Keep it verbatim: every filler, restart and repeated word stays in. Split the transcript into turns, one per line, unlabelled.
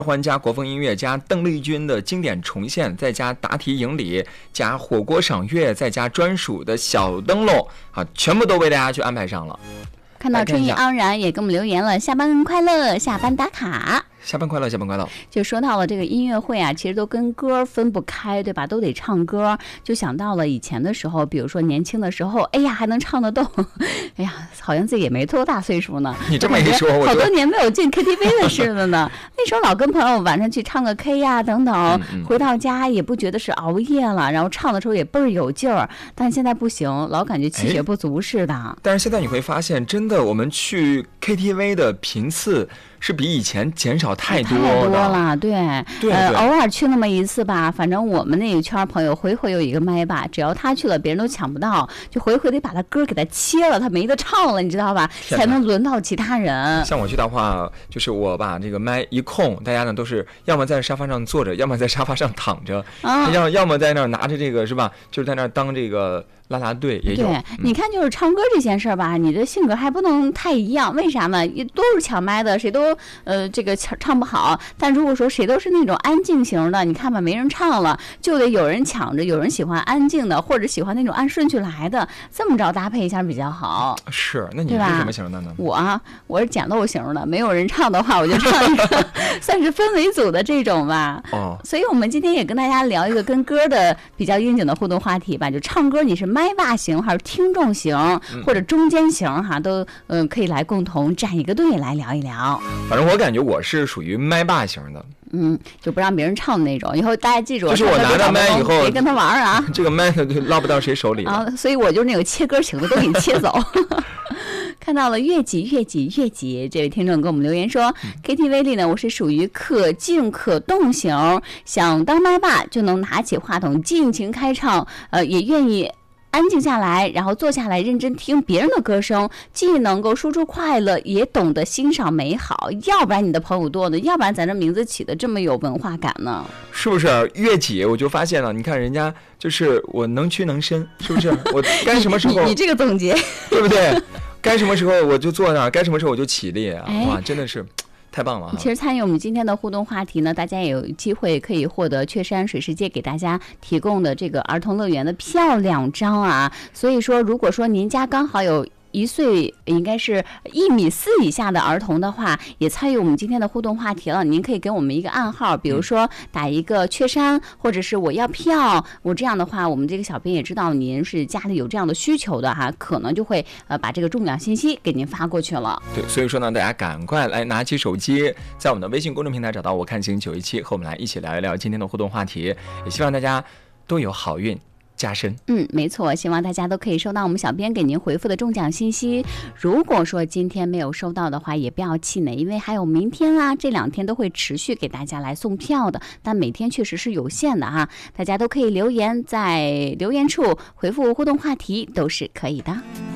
欢加国风音乐加邓丽君的经典重现，再加答题迎礼加火锅赏月，再加专属的小灯笼啊，全部都为大家去安排上了。
看到春意盎然也给我们留言了，下班快乐，下班打卡。
下班快乐，下班快乐。
就说到了这个音乐会啊，其实都跟歌分不开，对吧？都得唱歌。就想到了以前的时候，比如说年轻的时候，哎呀还能唱得动，哎呀好像自己也没多大岁数呢。
你这么一说，我
好多年没有进 K T V 的似的呢。那时候老跟朋友晚上去唱个 K 呀、啊、等等、嗯嗯，回到家也不觉得是熬夜了，然后唱的时候也倍儿有劲儿。但现在不行，老感觉气血不足似的、哎。
但是现在你会发现，真的我们去 K T V 的频次是比以前减少太多
太多了，对，
对
呃，偶尔去那么一次吧，反正我们那一圈朋友回回有一个麦霸，只要他去了，别人都抢不到，就回回得把他歌给他切了，他没得唱了，你知道吧？才能轮到其他人。
像我去的话，就是我把这个麦一空，大家呢都是要么在沙发上坐着，要么在沙发上躺着，啊、要要么在那儿拿着这个是吧？就是在那儿当这个啦啦队也有。
对、
嗯，
你看就是唱歌这件事儿吧，你的性格还不能太一样，为啥呢？都是抢麦的，谁都呃这个唱不好。但如果说谁都是那种安静型的，你看吧，没人唱了，就得有人抢着，有人喜欢安静的，或者喜欢那种按顺序来的，这么着搭配一下比较好。
是，那你是什么型的呢？
我啊，我是简陋型的，没有人唱的话，我就唱一个算是氛围组的这种吧。
哦，
所以我们今天也跟大家聊一个跟歌的比较应景的互动话题吧，就唱歌你是麦霸型还是听众型、嗯、或者中间型哈，都嗯、呃、可以来共同站一个队来聊一聊。
反正我感觉我是属于麦霸型的，
嗯，就不让别人唱的那种。以后大家记住，
就是我拿到麦以后
别跟他玩啊，
这个麦就捞不到谁手里了
啊，所以我就是那个切歌型的，都给你切走。看到了越挤越挤越挤，这位听众给我们留言说、嗯、K T V 里呢，我是属于可静可动型，想当麦霸就能拿起话筒尽情开唱，呃，也愿意安静下来，然后坐下来认真听别人的歌声，既能够输出快乐，也懂得欣赏美好。要不然你的朋友多呢，要不然咱这名字起的这么有文化感呢？
是不是？越挤我就发现了，你看人家就是我能屈能伸，是不是？我该什么时候
你, 你这个总结
对不对？该什么时候我就坐那儿，该什么时候我就起立啊！哎、哇，真的是。太棒了！
其实参与我们今天的互动话题呢，大家也有机会可以获得雀山水世界给大家提供的这个儿童乐园的票两张啊。所以说，如果说您家刚好有一岁，应该是一米四以下的儿童的话，也参与我们今天的互动话题了。您可以给我们一个暗号，比如说打一个雀山，或者是我要票。我这样的话，我们这个小编也知道您是家里有这样的需求的哈，可能就会呃把这个中奖信息给您发过去了。
对，所以说呢，大家赶快来拿起手机，在我们的微信公众平台找到我看行九一七，和我们来一起聊一聊今天的互动话题。也希望大家都有好运加深。
嗯，没错，希望大家都可以收到我们小编给您回复的中奖信息。如果说今天没有收到的话，也不要气馁，因为还有明天啊，这两天都会持续给大家来送票的，但每天确实是有限的哈。大家都可以留言，在留言处回复互动话题都是可以的。